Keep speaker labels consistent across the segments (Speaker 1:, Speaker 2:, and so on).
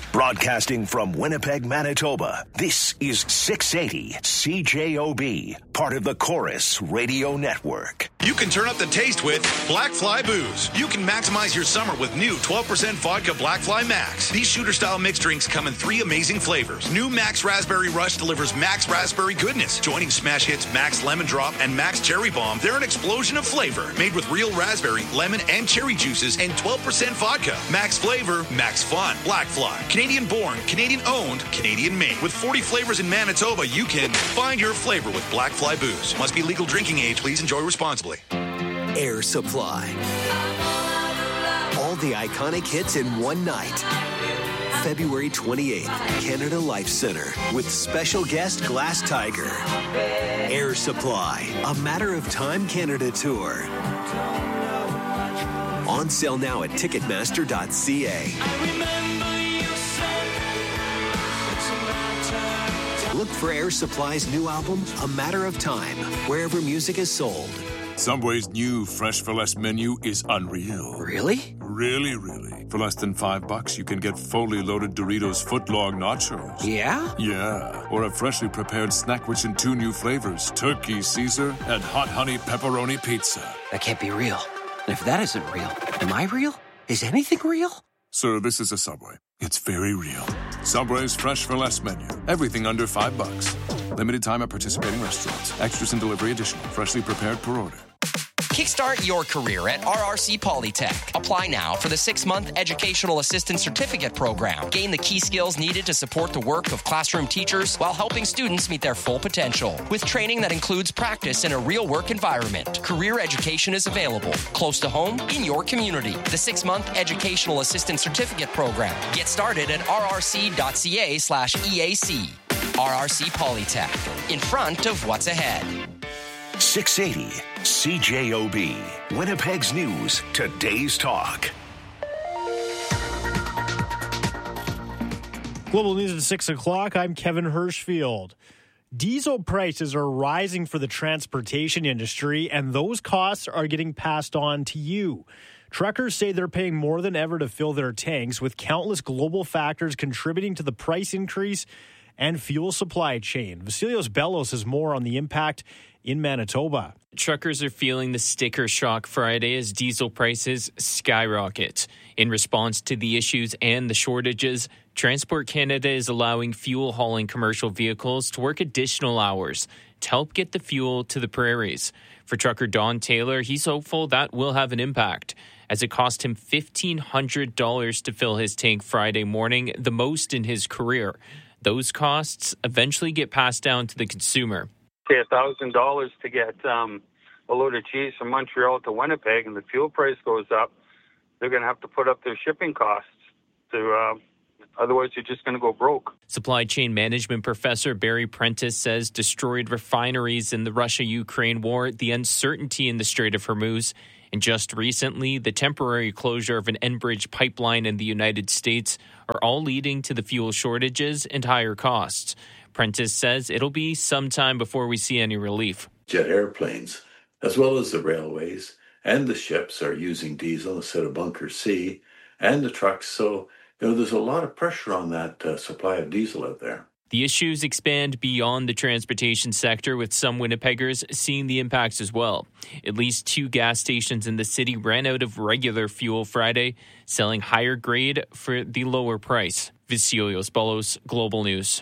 Speaker 1: Broadcasting from Winnipeg, Manitoba, this is 680 CJOB, part of the Chorus Radio Network.
Speaker 2: You can turn up the taste with Black Fly Booze. You can maximize your summer with new 12% vodka Black Fly Max. These shooter-style mixed drinks come in 3 amazing flavors. New Max Raspberry Rush delivers Max Raspberry goodness. Joining smash hits Max Lemon Drop and Max Cherry Bomb, they're an explosion of flavor. Made with real raspberry, lemon, and cherry juices and 12% vodka. Max flavor, max fun. Black Fly. Canadian-born, Canadian-owned, Canadian-made. With 40 flavors in Manitoba, you can find your flavor with Black Fly Booze. Must be legal drinking age. Please enjoy responsibly.
Speaker 3: Air Supply. All the iconic hits in one night. February 28th, Canada Life Centre with special guest Glass Tiger. Air Supply, A Matter of Time Canada Tour. On sale now at Ticketmaster.ca. Look for Air Supply's new album, A Matter of Time, wherever music is sold.
Speaker 4: Subway's new Fresh for Less menu is unreal.
Speaker 3: Really?
Speaker 4: Really. For less than $5, you can get fully loaded Doritos footlong nachos.
Speaker 3: Yeah?
Speaker 4: Yeah. Or a freshly prepared snack rich in 2 new flavors, Turkey Caesar and Hot Honey Pepperoni Pizza.
Speaker 3: That can't be real. And if that isn't real, am I real? Is anything real?
Speaker 4: Sir, this is a Subway. It's very real. Subway's Fresh for Less menu. Everything under $5. Limited time at participating restaurants. Extras and delivery additional. Freshly prepared per order.
Speaker 5: Kickstart your career at RRC Polytech. Apply now for the 6-month Educational Assistant Certificate Program. Gain the key skills needed to support the work of classroom teachers while helping students meet their full potential. With training that includes practice in a real work environment. Career education is available, close to home, in your community. The 6-month Educational Assistant Certificate Program. Get started at rrc.ca/EAC. RRC Polytech. In front of what's ahead.
Speaker 1: 680 CJOB, Winnipeg's News, Today's Talk.
Speaker 6: Global News at 6 o'clock. I'm Kevin Hirschfield. Diesel prices are rising for the transportation industry, and those costs are getting passed on to you. Truckers say they're paying more than ever to fill their tanks, with countless global factors contributing to the price increase and fuel supply chain. Vasilios Bellos has more on the impact in Manitoba.
Speaker 7: Truckers are feeling the sticker shock Friday as diesel prices skyrocket. In response to the issues and the shortages, Transport Canada is allowing fuel hauling commercial vehicles to work additional hours to help get the fuel to the prairies. For trucker Don Taylor, he's hopeful that will have an impact, as it cost him $1,500 to fill his tank Friday morning, the most in his career. Those costs eventually get passed down to the consumer.
Speaker 8: Say $1,000 to get a load of cheese from Montreal to Winnipeg, and the fuel price goes up, they're going to have to put up their shipping costs. Otherwise, you're just going to go broke.
Speaker 7: Supply chain management professor Barry Prentice says destroyed refineries in the Russia-Ukraine war, the uncertainty in the Strait of Hormuz, and just recently, the temporary closure of an Enbridge pipeline in the United States are all leading to the fuel shortages and higher costs. Prentice says it'll be some time before we see any relief.
Speaker 9: Jet airplanes, as well as the railways and the ships, are using diesel instead of bunker C, and the trucks. So, there's a lot of pressure on that supply of diesel out there.
Speaker 7: The issues expand beyond the transportation sector, with some Winnipeggers seeing the impacts as well. At least 2 gas stations in the city ran out of regular fuel Friday, selling higher grade for the lower price. Vasilios Bellos, Global News.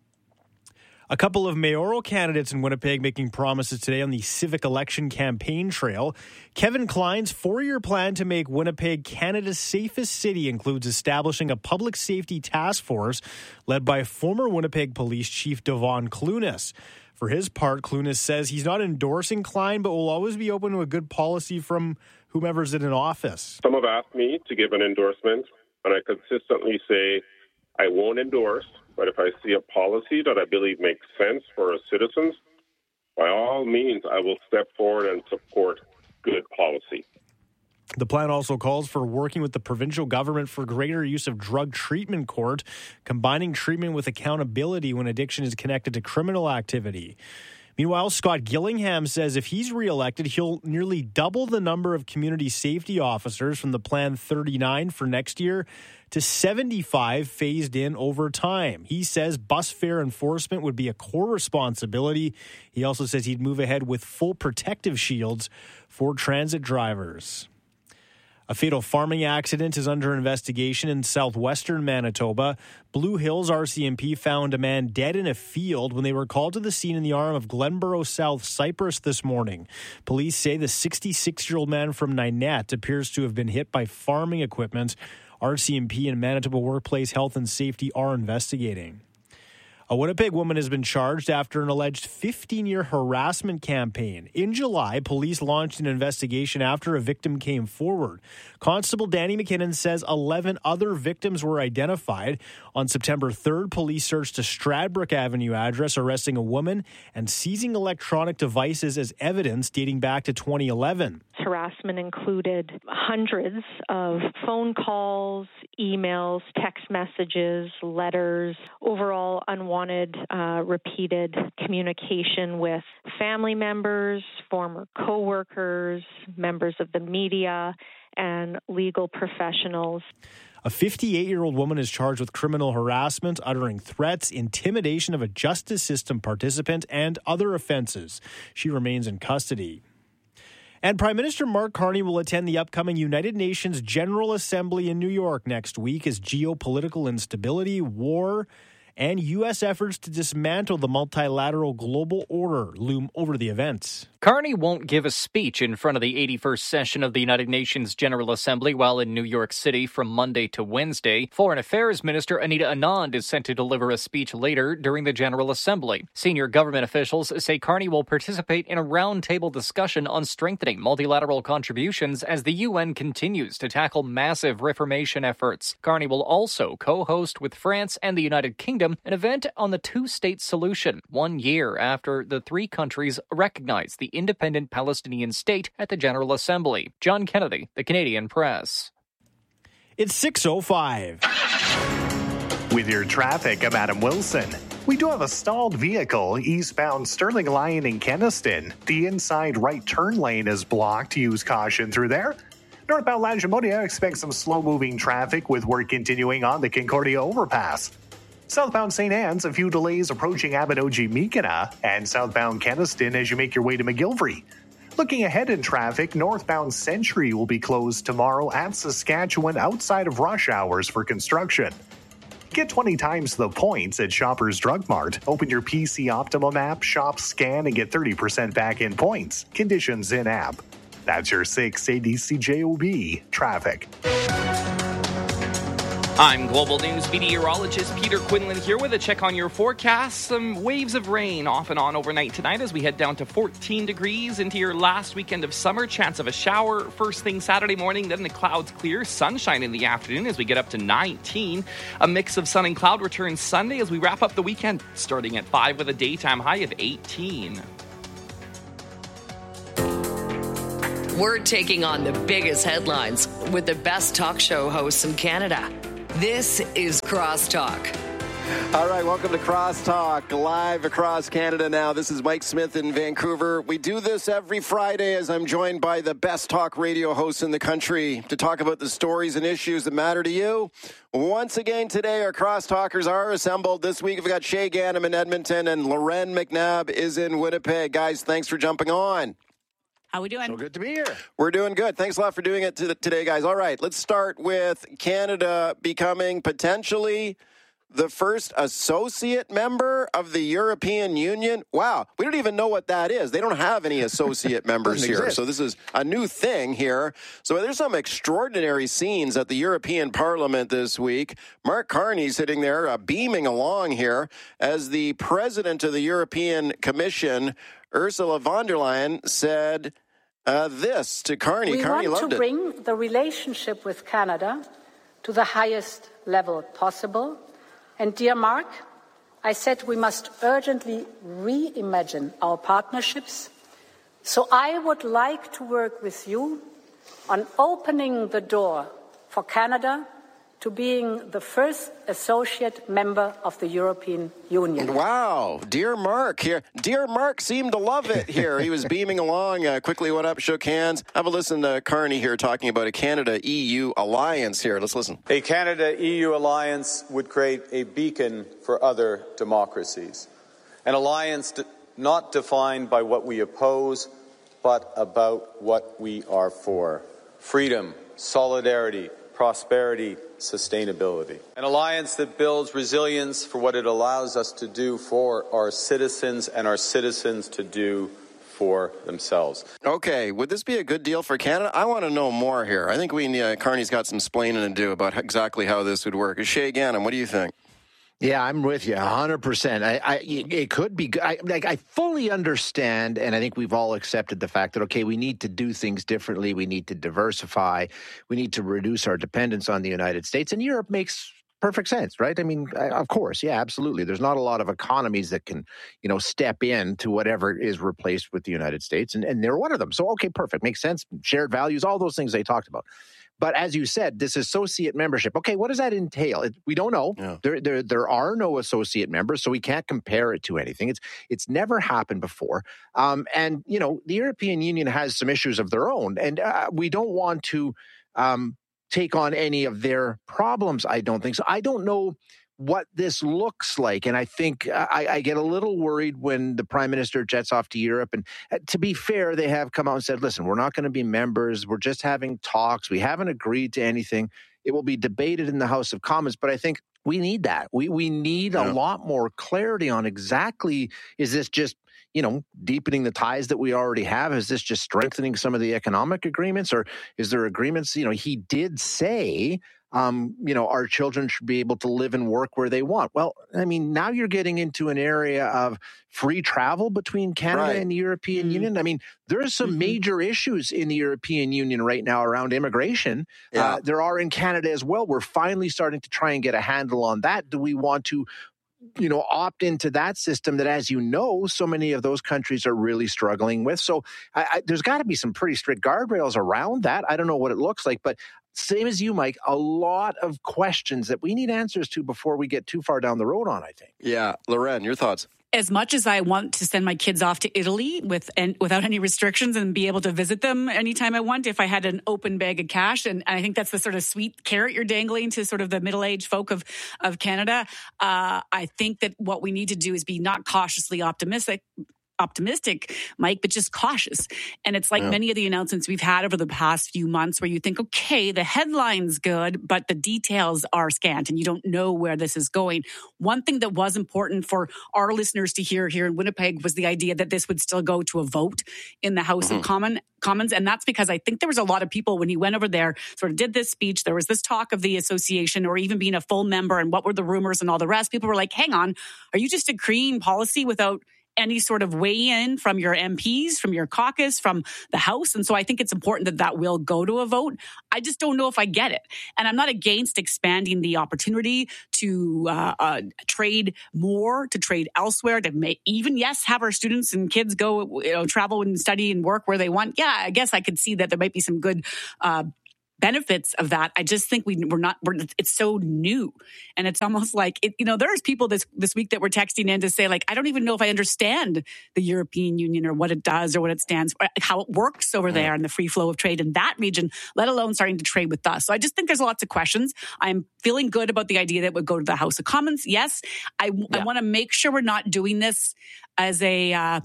Speaker 6: A couple of mayoral candidates in Winnipeg making promises today on the civic election campaign trail. Kevin Klein's 4-year plan to make Winnipeg Canada's safest city includes establishing a public safety task force led by former Winnipeg Police Chief Devon Clunas. For his part, Clunas says he's not endorsing Klein, but will always be open to a good policy from whomever's in office.
Speaker 10: Some have asked me to give an endorsement, and I consistently say I won't endorse. But if I see a policy that I believe makes sense for our citizens, by all means, I will step forward and support good policy.
Speaker 6: The plan also calls for working with the provincial government for greater use of drug treatment court, combining treatment with accountability when addiction is connected to criminal activity. Meanwhile, Scott Gillingham says if he's reelected, he'll nearly double the number of community safety officers from the planned 39 for next year to 75 phased in over time. He says bus fare enforcement would be a core responsibility. He also says he'd move ahead with full protective shields for transit drivers. A fatal farming accident is under investigation in southwestern Manitoba. Blue Hills RCMP found a man dead in a field when they were called to the scene in the arm of Glenborough South Cypress this morning. Police say the 66-year-old man from Ninette appears to have been hit by farming equipment. RCMP and Manitoba Workplace Health and Safety are investigating. A Winnipeg woman has been charged after an alleged 15-year harassment campaign. In July, police launched an investigation after a victim came forward. Constable Danny McKinnon says 11 other victims were identified. On September 3rd, police searched a Stradbrook Avenue address, arresting a woman and seizing electronic devices as evidence dating back to 2011.
Speaker 11: Harassment included hundreds of phone calls, emails, text messages, letters, overall unwanted, repeated communication with family members, former co-workers, members of the media, and legal professionals.
Speaker 6: A 58-year-old woman is charged with criminal harassment, uttering threats, intimidation of a justice system participant, and other offenses. She remains in custody. And Prime Minister Mark Carney will attend the upcoming United Nations General Assembly in New York next week as geopolitical instability, war, and U.S. efforts to dismantle the multilateral global order loom over the events.
Speaker 12: Carney won't give a speech in front of the 81st session of the United Nations General Assembly while in New York City from Monday to Wednesday. Foreign Affairs Minister Anita Anand is set to deliver a speech later during the General Assembly. Senior government officials say Carney will participate in a roundtable discussion on strengthening multilateral contributions as the UN continues to tackle massive reformation efforts. Carney will also co-host with France and the United Kingdom an event on the two-state solution, 1 year after the three countries recognized the independent Palestinian state at the General Assembly. John Kennedy, The Canadian Press.
Speaker 6: It's 6:05.
Speaker 13: With your traffic, I'm Adam Wilson. We do have a stalled vehicle eastbound Sterling Lyon in Keniston. The inside right turn lane is blocked. Use caution through there. Northbound Lagimodia, expect some slow-moving traffic with work continuing on the Concordia overpass. Southbound St. Anne's, a few delays approaching Abinogi-Meekina, and southbound Keniston as you make your way to McGillivray. Looking ahead in traffic, northbound Century will be closed tomorrow at Saskatchewan outside of rush hours for construction. Get 20 times the points at Shoppers Drug Mart. Open your PC Optimum app, shop, scan, and get 30% back in points. Conditions in app. That's your 680 CJOB traffic.
Speaker 14: I'm Global News meteorologist Peter Quinlan here with a check on your forecast. Some waves of rain off and on overnight tonight as we head down to 14 degrees into your last weekend of summer. Chance of a shower first thing Saturday morning, then the clouds clear. Sunshine in the afternoon as we get up to 19. A mix of sun and cloud returns Sunday as we wrap up the weekend, starting at 5 with a daytime high of 18.
Speaker 15: We're taking on the biggest headlines with the best talk show hosts in Canada. This is Crosstalk.
Speaker 16: All right, welcome to Crosstalk, live across Canada now. This is Mike Smith in Vancouver. We do this every Friday as I'm joined by the best talk radio hosts in the country to talk about the stories and issues that matter to you. Once again today, our Crosstalkers are assembled. This week we've got Shay Ganem in Edmonton and Loren McNabb is in Winnipeg. Guys, thanks for jumping on.
Speaker 17: How we doing?
Speaker 16: So good to be here. We're doing good. Thanks a lot for doing it today, guys. All right, let's start with Canada becoming potentially the first associate member of the European Union. Wow, we don't even know what that is. They don't have any associate members here. Exist. So this is a new thing here. So there's some extraordinary scenes at the European Parliament this week. Mark Carney sitting there beaming along here as the president of the European Commission, Ursula von der Leyen, said this to Carney. Carney loved it.
Speaker 18: We want to bring the relationship with Canada to the highest level possible. And dear Mark, I said we must urgently reimagine our partnerships. So I would like to work with you on opening the door for Canada to being the first associate member of the European Union.
Speaker 16: Wow. Dear Mark here. Dear Mark seemed to love it here. He was beaming along, quickly went up, shook hands. Have a listen to Carney here talking about a Canada-EU alliance here. Let's listen.
Speaker 17: A Canada-EU alliance would create a beacon for other democracies. An alliance not defined by what we oppose, but about what we are for. Freedom, solidarity, prosperity, sustainability. An alliance that builds resilience for what it allows us to do for our citizens and our citizens to do for themselves.
Speaker 16: Okay, would this be a good deal for Canada? I want to know more here. I think Carney's got some splaining to do about exactly how this would work. Shay Gannon, what do you think?
Speaker 19: Yeah, I'm with you 100%. It could be good. I fully understand, and I think we've all accepted the fact that, okay, we need to do things differently. We need to diversify. We need to reduce our dependence on the United States. And Europe makes perfect sense, right? I mean, of course, yeah, absolutely. There's not a lot of economies that can, step in to whatever is replaced with the United States, and they're one of them. So, okay, perfect. Makes sense. Shared values, all those things they talked about. But as you said, this associate membership, okay, what does that entail? We don't know. Yeah. There are no associate members, so we can't compare it to anything. It's never happened before. And, the European Union has some issues of their own, and we don't want to take on any of their problems, I don't think. So I don't know what this looks like. And I think I get a little worried when the Prime Minister jets off to Europe. And to be fair, they have come out and said, listen, we're not going to be members. We're just having talks. We haven't agreed to anything. It will be debated in the House of Commons. But I think we need that. We need a lot more clarity on exactly, is this just, deepening the ties that we already have? Is this just strengthening some of the economic agreements? Or is there agreements? He did say, our children should be able to live and work where they want. Well, I mean, now you're getting into an area of free travel between Canada and the European Union. I mean, there's some major issues in the European Union right now around immigration. Yeah. There are in Canada as well. We're finally starting to try and get a handle on that. Do we want to opt into that system that, as so many of those countries are really struggling with? So there's got to be some pretty strict guardrails around that. I don't know what it looks like, but same as you, Mike, a lot of questions that we need answers to before we get too far down the road on, I think.
Speaker 16: Yeah. Loren, your thoughts?
Speaker 20: As much as I want to send my kids off to Italy without any restrictions and be able to visit them anytime I want, if I had an open bag of cash, and I think that's the sort of sweet carrot you're dangling to sort of the middle-aged folk of Canada, I think that what we need to do is be not cautiously optimistic, Mike, but just cautious. And it's like many of the announcements we've had over the past few months where you think, okay, the headline's good, but the details are scant and you don't know where this is going. One thing that was important for our listeners to hear here in Winnipeg was the idea that this would still go to a vote in the House of Commons. And that's because I think there was a lot of people when he went over there, sort of did this speech, there was this talk of the association or even being a full member and what were the rumors and all the rest. People were like, hang on, are you just agreeing policy without any sort of weigh-in from your MPs, from your caucus, from the House? And so I think it's important that will go to a vote. I just don't know if I get it. And I'm not against expanding the opportunity to trade more, to trade elsewhere, to even, have our students and kids go, travel and study and work where they want. Yeah, I guess I could see that there might be some good benefits of that. I just think it's so new. And it's almost like, there's people this week that were texting in to say, like, I don't even know if I understand the European Union or what it does or what it stands for, how it works over there and the free flow of trade in that region, let alone starting to trade with us. So I just think there's lots of questions. I'm feeling good about the idea that it would go to the House of Commons. Yes, I want to make sure we're not doing this as a,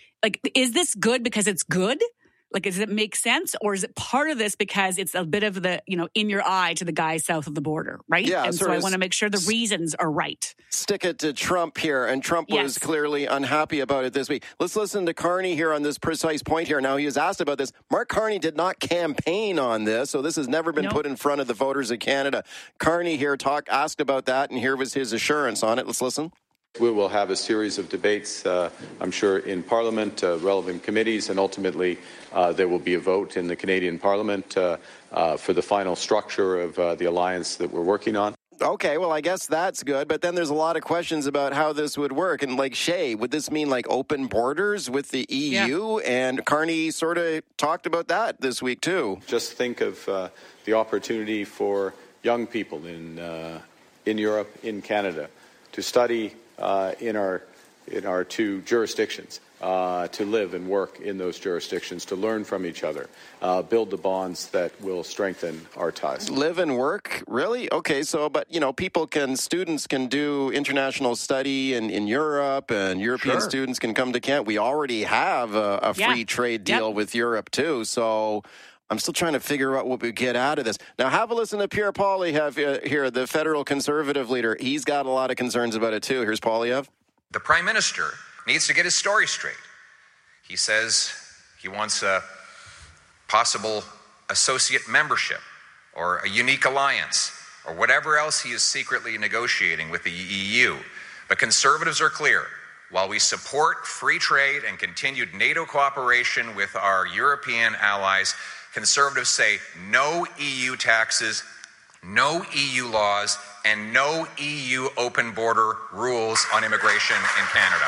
Speaker 20: is this good because it's good? Like, does it make sense? Or is it part of this because it's a bit of the, in your eye to the guy south of the border, right? Yeah, and so I want to make sure the reasons are right.
Speaker 16: Stick it to Trump here. And Trump was clearly unhappy about it this week. Let's listen to Carney here on this precise point here. Now, he was asked about this. Mark Carney did not campaign on this, so this has never been put in front of the voters of Canada. Carney here asked about that, and here was his assurance on it. Let's listen.
Speaker 17: We will have a series of debates, I'm sure, in Parliament, relevant committees, and ultimately there will be a vote in the Canadian Parliament for the final structure of the alliance that we're working on.
Speaker 16: Okay, well, I guess that's good, but then there's a lot of questions about how this would work. And like Shay, would this mean like open borders with the EU? Yeah. And Carney sort of talked about that this week too.
Speaker 17: Just think of the opportunity for young people in Europe, in Canada, to study in our two jurisdictions, to live and work in those jurisdictions, to learn from each other, build the bonds that will strengthen our ties.
Speaker 16: Live and work? Really? Okay, but students can do international study in Europe, and European students can come to Canada. We already have a free trade deal with Europe too, so I'm still trying to figure out what we get out of this. Now, have a listen to Pierre Poilievre here, the federal Conservative leader. He's got a lot of concerns about it too. Here's Poilievre.
Speaker 21: The Prime Minister needs to get his story straight. He says he wants a possible associate membership or a unique alliance or whatever else he is secretly negotiating with the EU. But Conservatives are clear. While we support free trade and continued NATO cooperation with our European allies, Conservatives say no EU taxes, no EU laws, and no EU open border rules on immigration in Canada.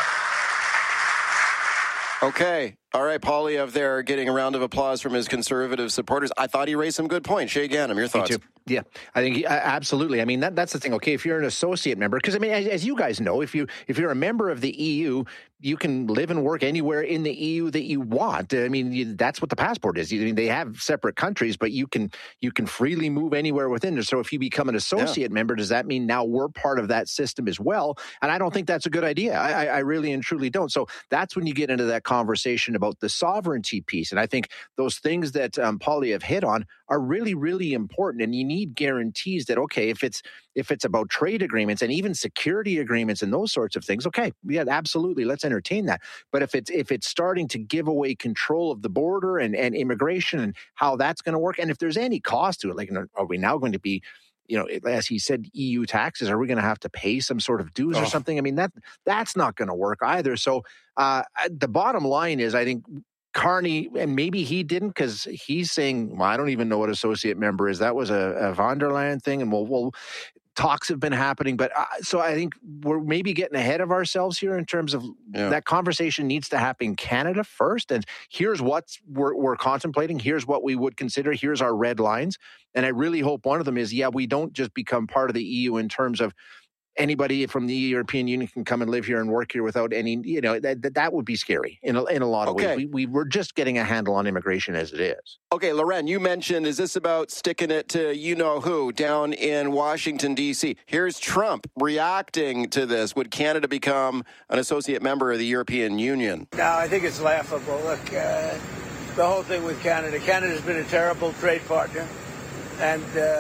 Speaker 16: Okay. All right, Poilievre there getting a round of applause from his Conservative supporters. I thought he raised some good points. Shay Ganem, your thoughts?
Speaker 19: Me too. Yeah, I think absolutely. I mean, that's the thing. Okay, if you're an associate member, because I mean, as you guys know, if you're a member of the EU, you can live and work anywhere in the EU that you want. I mean, that's what the passport is. I mean, they have separate countries, but you can freely move anywhere within there. So if you become an associate member, does that mean now we're part of that system as well? And I don't think that's a good idea. I really and truly don't. So that's when you get into that conversation about the sovereignty piece. And I think those things that Poilievre hit on are really, really important. And you need guarantees that, okay, if it's about trade agreements and even security agreements and those sorts of things, okay, yeah, absolutely, let's entertain that. But if it's starting to give away control of the border and immigration and how that's going to work, and if there's any cost to it, like, are we now going to be, as he said, EU taxes? Are we going to have to pay some sort of dues or something? I mean, that's not going to work either. So the bottom line is, I think Carney, and maybe he didn't, because he's saying, well, I don't even know what associate member is. That was a von der Leyen thing, and we'll talks have been happening. But so I think we're maybe getting ahead of ourselves here in terms of that conversation needs to happen in Canada first. And here's what we're contemplating. Here's what we would consider. Here's our red lines. And I really hope one of them is, we don't just become part of the EU in terms of anybody from the European Union can come and live here and work here without any, that would be scary in a lot of ways. We're just getting a handle on immigration as it is.
Speaker 16: Okay, Loren, you mentioned, is this about sticking it to you-know-who down in Washington, D.C.? Here's Trump reacting to this. Would Canada become an associate member of the European Union?
Speaker 22: No, I think it's laughable. Look, the whole thing with Canada's been a terrible trade partner. And,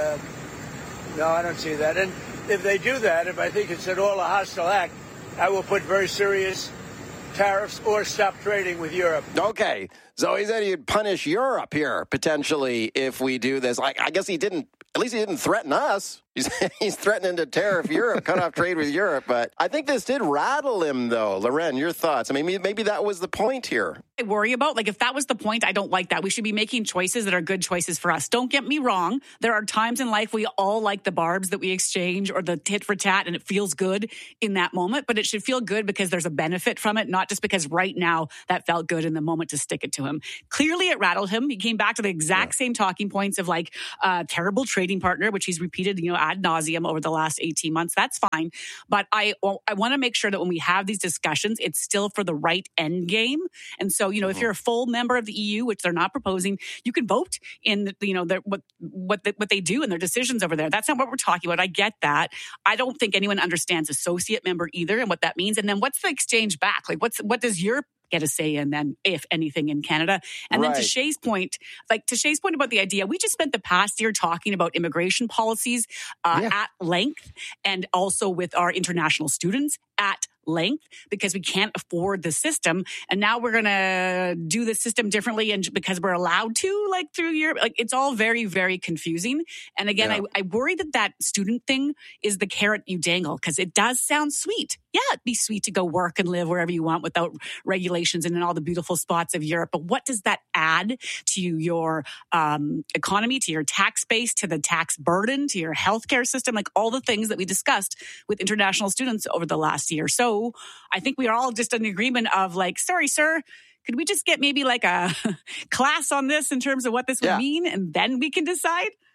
Speaker 22: no, I don't see that. And if they do that, if I think it's at all a hostile act, I will put very serious tariffs or stop trading with Europe.
Speaker 16: Okay. So he said he'd punish Europe here, potentially, if we do this. I guess he didn't, at least he didn't threaten us. He's threatening to tariff Europe, cut off trade with Europe. But I think this did rattle him, though. Loren, your thoughts? I mean, maybe that was the point here.
Speaker 20: I worry about, if that was the point, I don't like that. We should be making choices that are good choices for us. Don't get me wrong. There are times in life we all like the barbs that we exchange or the tit for tat, and it feels good in that moment. But it should feel good because there's a benefit from it, not just because right now that felt good in the moment to stick it to him. Clearly, it rattled him. He came back to the exact same talking points of terrible trading partner, which he's repeated, ad nauseum over the last 18 months. That's fine. But I want to make sure that when we have these discussions, it's still for the right end game. And so, if you're a full member of the EU, which they're not proposing, you can vote in, what they do and their decisions over there. That's not what we're talking about. I get that. I don't think anyone understands associate member either and what that means. And then what's the exchange back? What does Europe get a say in then, if anything, in Canada? And then to Shay's point about the idea, we just spent the past year talking about immigration policies at length, and also with our international students at length, because we can't afford the system. And now we're going to do the system differently, and because we're allowed to, through Europe, it's all very, very confusing. And again, I worry that student thing is the carrot you dangle, because it does sound sweet. Yeah, it'd be sweet to go work and live wherever you want without regulations and in all the beautiful spots of Europe. But what does that add to your economy, to your tax base, to the tax burden, to your healthcare system, all the things that we discussed with international students over the last year? So I think we are all just in agreement of sorry, sir, could we just get maybe a class on this in terms of what this would mean, and then we can decide?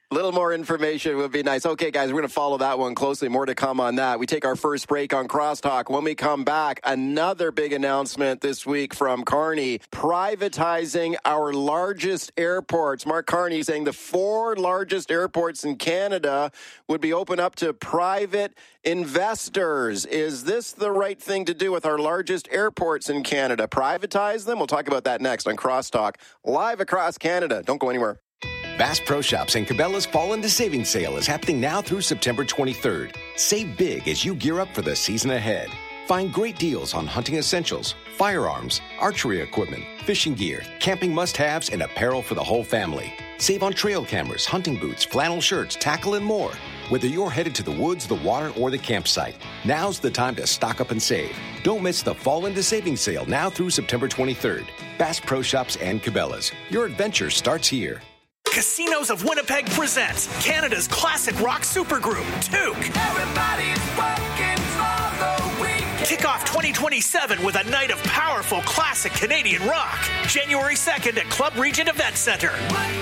Speaker 16: little more information would be nice. Okay, guys, we're going to follow that one closely. More to come on that. We take our first break on Crosstalk. When we come back, another big announcement this week from Carney, privatizing our largest airports. Mark Carney saying the 4 largest airports in Canada would be open up to private investors. Is this the right thing to do with our largest airports in Canada? Privatize them? We'll talk about that next on Crosstalk, live across Canada. Don't go anywhere.
Speaker 2: Bass Pro Shops and Cabela's Fall into Savings Sale is happening now through September 23rd. Save big as you gear up for the season ahead. Find great deals on hunting essentials, firearms, archery equipment, fishing gear, camping must-haves, and apparel for the whole family. Save on trail cameras, hunting boots, flannel shirts, tackle, and more. Whether you're headed to the woods, the water, or the campsite, now's the time to stock up and save. Don't miss the Fall into Savings Sale now through September 23rd. Bass Pro Shops and Cabela's. Your adventure starts here.
Speaker 3: Casinos of Winnipeg presents Canada's classic rock supergroup, Toque. Everybody's working for the weekend. Kick off 2027 with a night of powerful classic Canadian rock. January 2nd at Club Regent Event Center.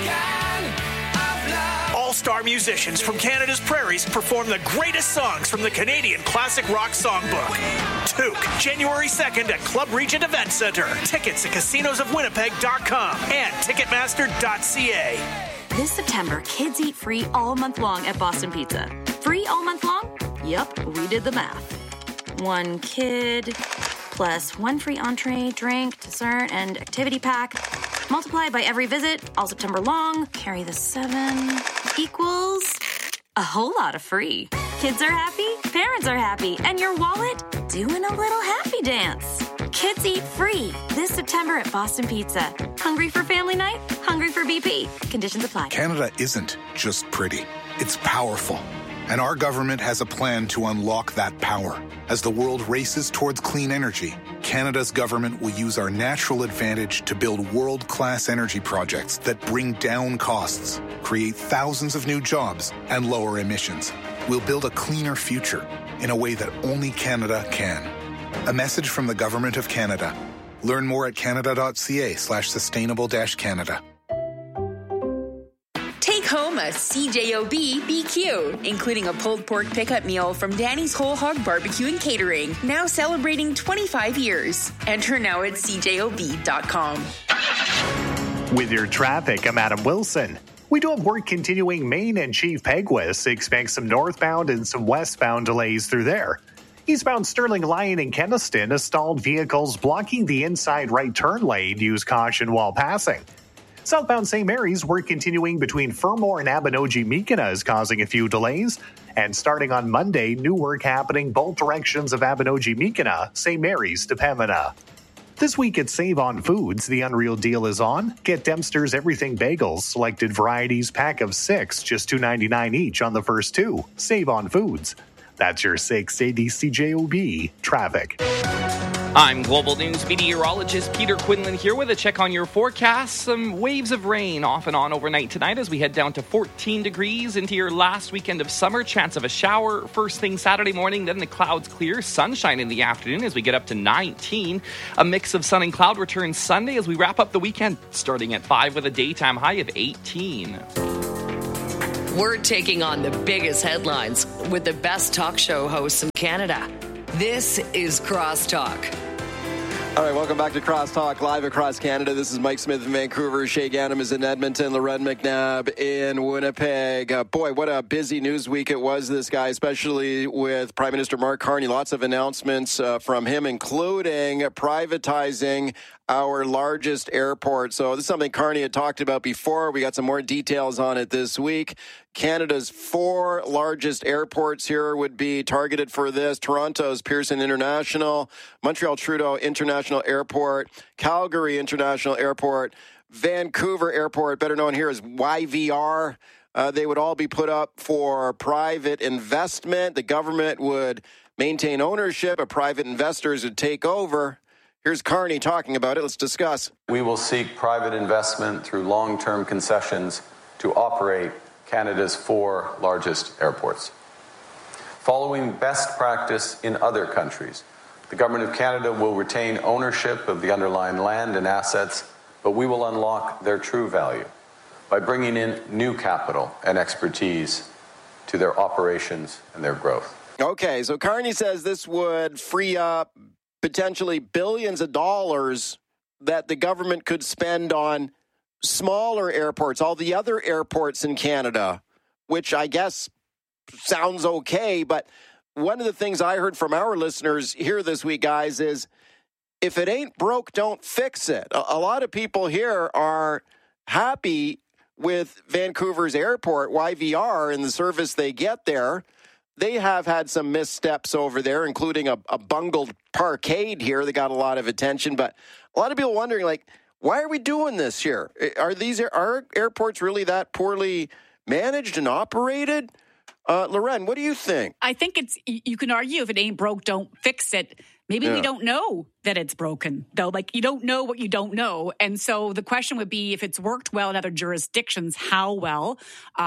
Speaker 3: All-star musicians from Canada's prairies perform the greatest songs from the Canadian Classic Rock Songbook. Toque, January 2nd at Club Regent Event Center. Tickets at casinosofwinnipeg.com and ticketmaster.ca.
Speaker 23: This September, kids eat free all month long at Boston Pizza. Free all month long? Yup, we did the math. 1 kid plus 1 free entree, drink, dessert, and activity pack. Multiply by every visit, all September long. Carry the 7 equals a whole lot of free. Kids are happy, parents are happy, and your wallet doing a little happy dance. Kids eat free this September at Boston Pizza. Hungry for family night? Hungry for BP. Conditions apply.
Speaker 24: Canada isn't just pretty. It's powerful. And our government has a plan to unlock that power. As the world races towards clean energy, Canada's government will use our natural advantage to build world-class energy projects that bring down costs, create thousands of new jobs, and lower emissions. We'll build a cleaner future in a way that only Canada can. A message from the Government of Canada. Learn more at canada.ca/sustainable-Canada.
Speaker 25: Take home a CJOB BQ, including a pulled pork pickup meal from Danny's Whole Hog Barbecue and Catering, now celebrating 25 years. Enter now at CJOB.com.
Speaker 13: With your traffic, I'm Adam Wilson. We do have work continuing Main and Chief Peguis. Expect some northbound and some westbound delays through there. Eastbound Sterling Lyon and Keniston, stalled vehicles blocking the inside right turn lane. Use caution while passing. Southbound St. Mary's, work continuing between Fermor and Abinogi-Meekina is causing a few delays. And starting on Monday, new work happening both directions of Abinogi-Meekina, St. Mary's to Pembina. This week at Save on Foods, the Unreal Deal is on. Get Dempster's Everything Bagels, selected varieties, pack of 6, just $2.99 each on the first 2. Save on Foods. That's your 680 CJOB traffic.
Speaker 14: I'm Global News meteorologist Peter Quinlan here with a check on your forecast. Some waves of rain off and on overnight tonight as we head down to 14 degrees into your last weekend of summer. Chance of a shower first thing Saturday morning, then the clouds clear. Sunshine in the afternoon as we get up to 19. A mix of sun and cloud returns Sunday as we wrap up the weekend starting at 5 with a daytime high of 18.
Speaker 15: We're taking on the biggest headlines with the best talk show hosts in Canada. This is Crosstalk.
Speaker 16: All right, welcome back to Crosstalk, live across Canada. This is Mike Smith in Vancouver. Shay Gannam is in Edmonton. Loren McNabb in Winnipeg. Boy, what a busy news week it was, this guy, especially with Prime Minister Mark Carney. Lots of announcements from him, including privatizing our largest airport. So this is something Carney had talked about before. We got some more details on it this week. Canada's 4 largest airports here would be targeted for this. Toronto's Pearson International, Montreal Trudeau International Airport, Calgary International Airport, Vancouver Airport, better known here as YVR. They would all be put up for private investment. The government would maintain ownership, but private investors would take over. Here's Carney talking about it. Let's discuss.
Speaker 17: We will seek private investment through long-term concessions to operate Canada's 4 largest airports. Following best practice in other countries, the Government of Canada will retain ownership of the underlying land and assets, but we will unlock their true value. by bringing in new capital and expertise to their operations and their growth.
Speaker 16: Okay, so Carney says this would free up potentially billions of dollars that the government could spend on smaller airports, all the other airports in Canada, which I guess sounds okay. But one of the things I heard from our listeners here this week, guys, is if it ain't broke, don't fix it. A lot of people here are happy with Vancouver's airport, YVR, and the service they get there. They have had some missteps over there, including a bungled parkade here that got a lot of attention. But a lot of people wondering, like, why are we doing this here? Are airports really that poorly managed and operated? Loren, what do you think?
Speaker 20: I think you can argue if it ain't broke, don't fix it. Maybe we don't know that it's broken, though. Like, you don't know what you don't know. And so the question would be, if it's worked well in other jurisdictions, how well?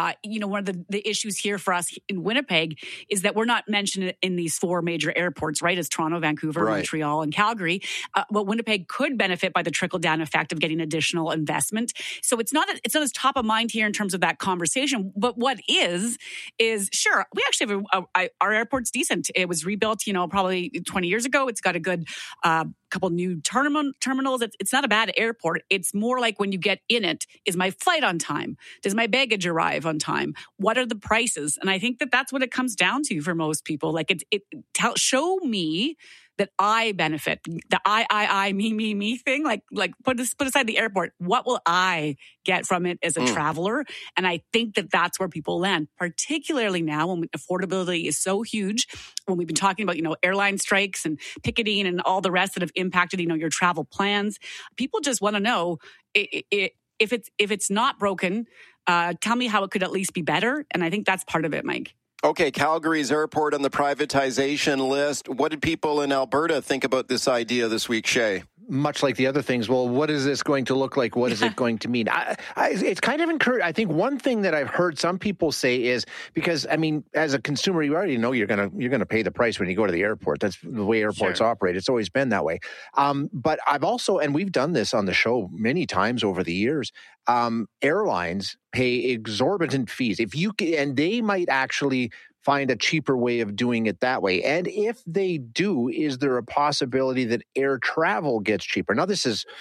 Speaker 20: One of the issues here for us in Winnipeg is that we're not mentioned in these four major airports, right? As Toronto, Vancouver, Montreal, and Calgary. Well, Winnipeg could benefit by the trickle-down effect of getting additional investment. So it's not as top of mind here in terms of that conversation. But what is sure, we actually have our airport's decent. It was rebuilt, probably 20 years ago. It's got a good couple new terminals. It's not a bad airport. It's more like when you get in it, is my flight on time? Does my baggage arrive on time? What are the prices? And I think that's what it comes down to for most people. Like, show me that I benefit. The I, me thing. Like put aside the airport. What will I get from it as a traveler? And I think that's where people land, particularly now when affordability is so huge. When we've been talking about, airline strikes and picketing and all the rest that have impacted, your travel plans. People just want to know if it's not broken, tell me how it could at least be better. And I think that's part of it, Mike.
Speaker 16: Okay, Calgary's airport on the privatization list. What did people in Alberta think about this idea this week, Shay?
Speaker 19: Much like the other things, well, what is this going to look like? What is it going to mean? It's kind of encouraging. I think one thing that I've heard some people say is, because, as a consumer, you already know you're gonna pay the price when you go to the airport. That's the way airports operate. It's always been that way. But I've also, and we've done this on the show many times over the years, airlines pay exorbitant fees. And they might actually find a cheaper way of doing it that way. And if they do, is there a possibility that air travel gets cheaper? Now, this is,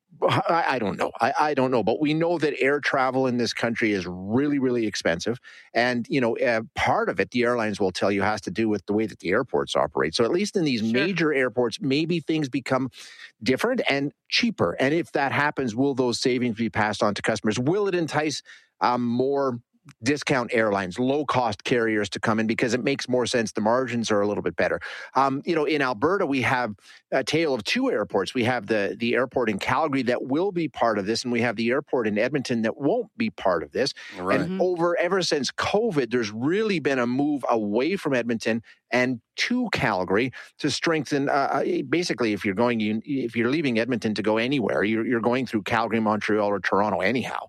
Speaker 19: I don't know. I don't know. But we know that air travel in this country is really, really expensive. And, part of it, the airlines will tell you, has to do with the way that the airports operate. So at least in these major airports, maybe things become different and cheaper. And if that happens, will those savings be passed on to customers? Will it entice more discount airlines, low-cost carriers to come in because it makes more sense? The margins are a little bit better. In Alberta, we have a tale of two airports. We have the airport in Calgary that will be part of this, and we have the airport in Edmonton that won't be part of this. Right. And ever since COVID, there's really been a move away from Edmonton and to Calgary to strengthen. Basically, if you're leaving Edmonton to go anywhere, you're going through Calgary, Montreal, or Toronto anyhow.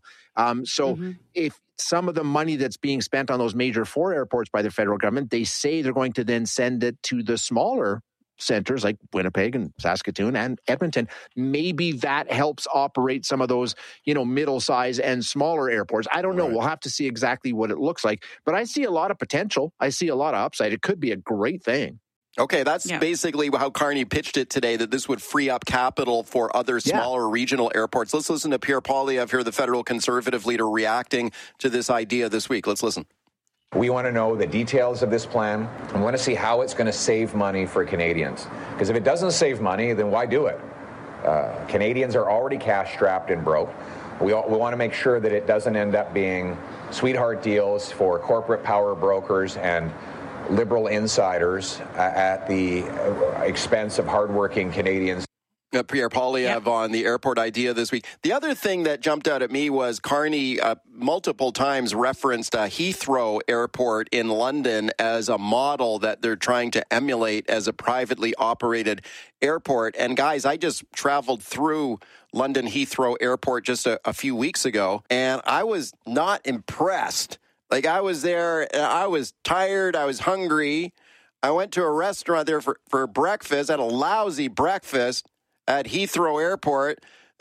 Speaker 19: If some of the money that's being spent on those major four airports by the federal government, they say they're going to then send it to the smaller centers like Winnipeg and Saskatoon and Edmonton. Maybe that helps operate some of those, middle-size and smaller airports. I don't know. We'll have to see exactly what it looks like. But I see a lot of potential. I see a lot of upside. It could be a great thing.
Speaker 16: Okay, that's basically how Carney pitched it today, that this would free up capital for other smaller regional airports. Let's listen to Pierre Poilievre here, the federal Conservative leader, reacting to this idea this week. Let's listen.
Speaker 1: We want to know the details of this plan. We want to see how it's going to save money for Canadians. Because if it doesn't save money, then why do it? Canadians are already cash-strapped and broke. We want to make sure that it doesn't end up being sweetheart deals for corporate power brokers and liberal insiders at the expense of hardworking Canadians.
Speaker 16: Pierre Poilievre on the airport idea this week. The other thing that jumped out at me was Carney multiple times referenced Heathrow Airport in London as a model that they're trying to emulate as a privately operated airport. And guys, I just traveled through London Heathrow Airport just a few weeks ago, and I was not impressed. Like, I was there, I was tired, I was hungry. I went to a restaurant there for breakfast, had a lousy breakfast at Heathrow Airport.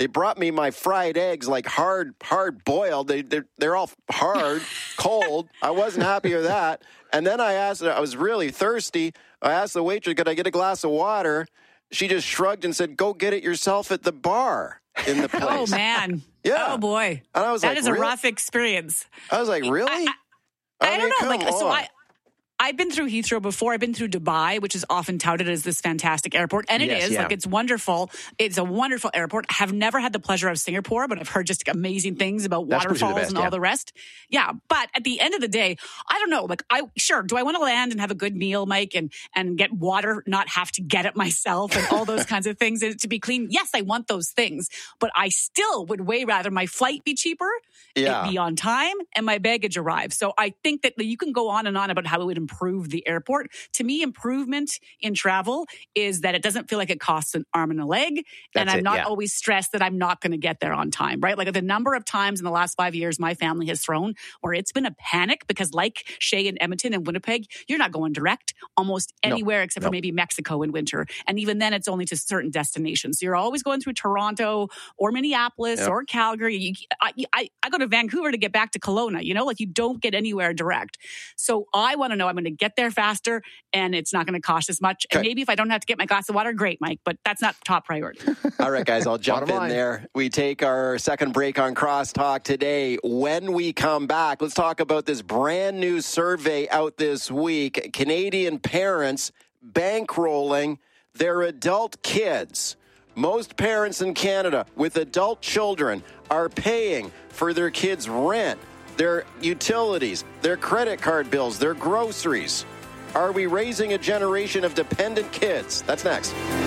Speaker 16: They brought me my fried eggs, like hard boiled. They're all hard, cold. I wasn't happy with that. And then I was really thirsty. I asked the waitress, could I get a glass of water? She just shrugged and said, go get it yourself at the bar in the place.
Speaker 20: Oh, man.
Speaker 16: Yeah.
Speaker 20: Oh, boy.
Speaker 16: And I was
Speaker 20: that is a rough experience.
Speaker 16: I was like, really?
Speaker 20: I don't know. I've been through Heathrow before. I've been through Dubai, which is often touted as this fantastic airport. And it is.
Speaker 19: Yeah.
Speaker 20: Like, it's wonderful. It's a wonderful airport. I have never had the pleasure of Singapore, but I've heard just amazing things about waterfalls and all the rest. Yeah. But at the end of the day, I don't know. Like, do I want to land and have a good meal, Mike, and get water, not have to get it myself and all those kinds of things and to be clean? Yes, I want those things. But I still would way rather my flight be cheaper, it be on time, and my baggage arrive. So I think that you can go on and on about how it would improve the airport. To me, improvement in travel is that it doesn't feel like it costs an arm and a leg. And I'm not always stressed that I'm not going to get there on time, right? Like the number of times in the last 5 years my family has thrown where it's been a panic because like Shay and Edmonton and Winnipeg, you're not going direct almost anywhere except for maybe Mexico in winter. And even then it's only to certain destinations. So you're always going through Toronto or Minneapolis or Calgary. I go to Vancouver to get back to Kelowna, like you don't get anywhere direct. So I want to know I'm going to get there faster and it's not going to cost as much. And maybe if I don't have to get my glass of water, great, Mike, but that's not top priority.
Speaker 16: All right, guys, I'll jump in there. We take our second break on Crosstalk today. When we come back, let's talk about this brand new survey out this week. Canadian parents bankrolling their adult kids. Most parents in Canada with adult children are paying for their kids' rent, their utilities, their credit card bills, their groceries. Are we raising a generation of dependent kids? That's next.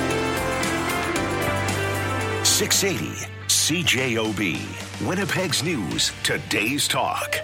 Speaker 4: 680 CJOB, Winnipeg's News, today's talk.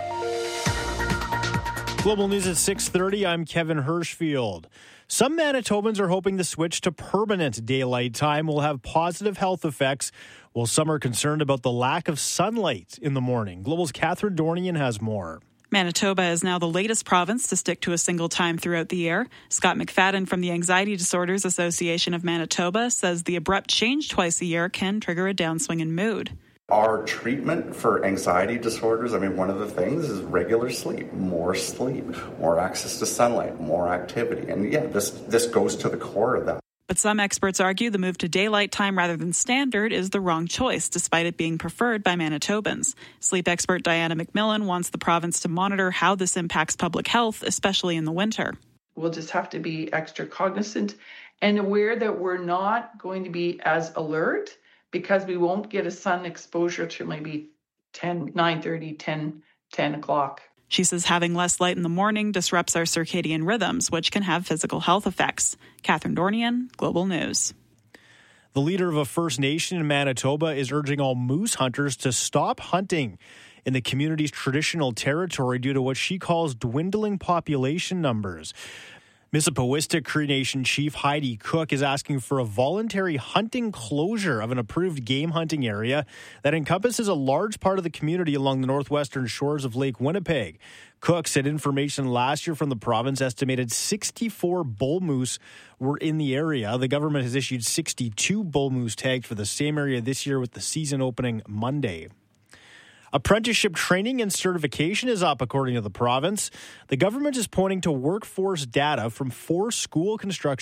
Speaker 6: Global News at 6:30. I'm Kevin Hirschfield. Some Manitobans are hoping the switch to permanent daylight time will have positive health effects, while some are concerned about the lack of sunlight in the morning. Global's Catherine Dornian has more.
Speaker 5: Manitoba is now the latest province to stick to a single time throughout the year. Scott McFadden from the Anxiety Disorders Association of Manitoba says the abrupt change twice a year can trigger a downswing in mood.
Speaker 7: Our treatment for anxiety disorders, one of the things is regular sleep, more access to sunlight, more activity. And this goes to the core of that.
Speaker 5: But some experts argue the move to daylight time rather than standard is the wrong choice, despite it being preferred by Manitobans. Sleep expert Diana McMillan wants the province to monitor how this impacts public health, especially in the winter.
Speaker 8: We'll just have to be extra cognizant and aware that we're not going to be as alert because we won't get a sun exposure till maybe 9:30, 10 o'clock.
Speaker 5: She says having less light in the morning disrupts our circadian rhythms, which can have physical health effects. Catherine Dornian, Global News.
Speaker 6: The leader of a First Nation in Manitoba is urging all moose hunters to stop hunting in the community's traditional territory due to what she calls dwindling population numbers. Mississippiwistic Cree Nation Chief Heidi Cook is asking for a voluntary hunting closure of an approved game hunting area that encompasses a large part of the community along the northwestern shores of Lake Winnipeg. Cook said information last year from the province estimated 64 bull moose were in the area. The government has issued 62 bull moose tags for the same area this year, with the season opening Monday. Apprenticeship training and certification is up, according to the province. The government is pointing to workforce data from 4 school construction